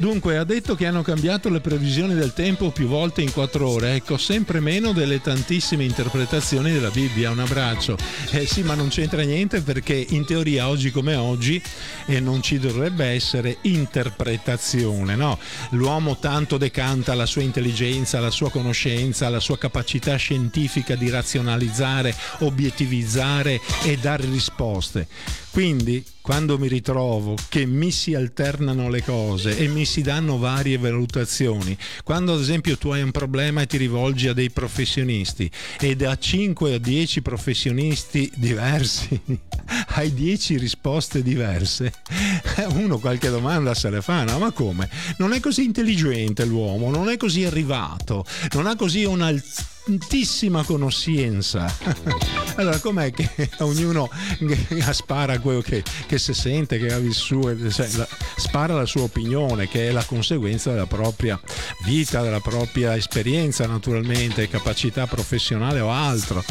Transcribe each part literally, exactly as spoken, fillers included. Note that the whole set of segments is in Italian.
Dunque, ha detto che hanno cambiato le previsioni del tempo più volte in quattro ore, ecco, sempre meno delle tantissime interpretazioni della Bibbia. Un abbraccio. Eh sì, ma non c'entra niente, perché in teoria oggi come oggi eh, non ci dovrebbe essere interpretazione, no? L'uomo tanto decanta la sua intelligenza, la sua conoscenza, la sua capacità scientifica di razionalizzare, obiettivizzare e dare risposte. Quindi, quando mi ritrovo che mi si alternano le cose e mi si danno varie valutazioni, quando ad esempio tu hai un problema e ti rivolgi a dei professionisti e da cinque a dieci professionisti diversi hai dieci risposte diverse, uno qualche domanda se le fa, no? Ma come? Non è così intelligente l'uomo, non è così arrivato, non ha così un'altissima conoscenza. Allora com'è che ognuno spara quello che, che si sente, che ha vissuto, cioè, la, spara la sua opinione, che è la conseguenza della propria vita, della propria esperienza, naturalmente, capacità professionale o altro.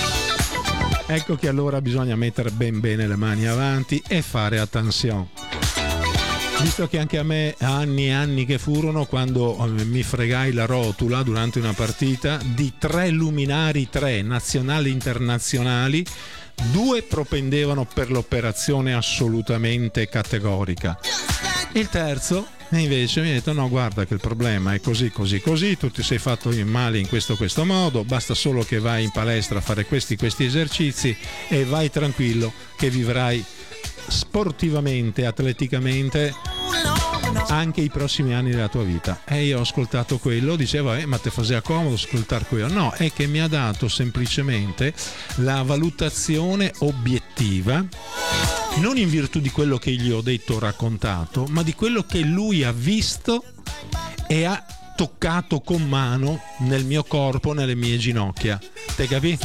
Ecco che allora bisogna mettere ben bene le mani avanti e fare attenzione. Visto che anche a me anni e anni che furono quando mi fregai la rotula durante una partita di tre luminari, tre nazionali internazionali, due propendevano per l'operazione assolutamente categorica. Il terzo invece mi ha detto: no, guarda che il problema è così così così, tu ti sei fatto male in questo questo modo, basta solo che vai in palestra a fare questi questi esercizi e vai tranquillo che vivrai sportivamente, atleticamente anche i prossimi anni della tua vita. E io ho ascoltato quello, dicevo eh, ma te faceva comodo ascoltare quello? No, è che mi ha dato semplicemente la valutazione obiettiva, non in virtù di quello che gli ho detto o raccontato, ma di quello che lui ha visto e ha toccato con mano nel mio corpo, nelle mie ginocchia. Te capì?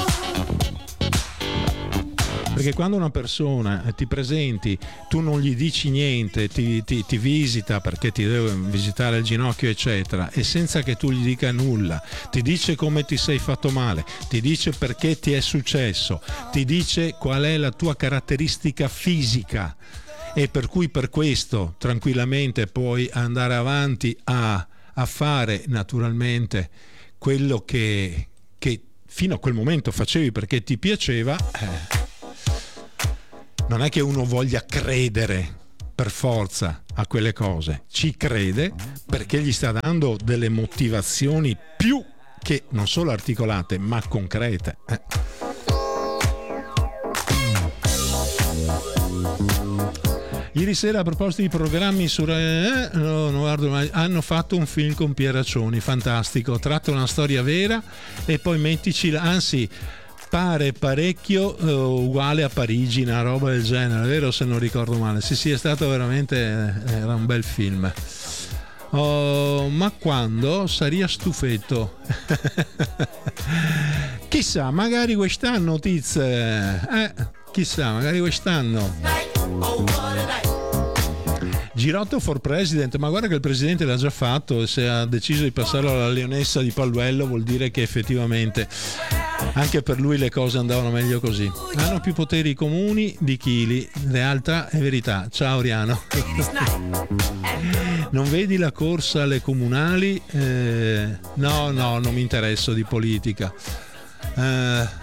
Perché quando una persona ti presenti, tu non gli dici niente, ti, ti, ti visita perché ti deve visitare il ginocchio eccetera, e senza che tu gli dica nulla, ti dice come ti sei fatto male, ti dice perché ti è successo, ti dice qual è la tua caratteristica fisica, e per cui per questo tranquillamente puoi andare avanti a, a fare naturalmente quello che, che fino a quel momento facevi perché ti piaceva. eh, Non è che uno voglia credere per forza a quelle cose, ci crede perché gli sta dando delle motivazioni più che non solo articolate ma concrete. Eh. Ieri sera, a proposito di programmi su eh, no, no, guardo, ma hanno fatto un film con Pieraccioni, fantastico, tratto una storia vera e poi mettici, anzi pare parecchio uh, uguale a Parigi, una roba del genere, vero, se non ricordo male? Sì, sì, è stato veramente, eh, era un bel film. Oh, ma quando saria stufetto? Chissà, magari quest'anno, Tiz, eh, chissà, magari quest'anno. Girotto for president, ma guarda che il presidente l'ha già fatto, e se ha deciso di passarlo alla leonessa di Palluello vuol dire che effettivamente anche per lui le cose andavano meglio così. Hanno più poteri comuni di chili, realtà e verità. Ciao Riano. Non vedi la corsa alle comunali? Eh, no, no, non mi interesso di politica. Eh,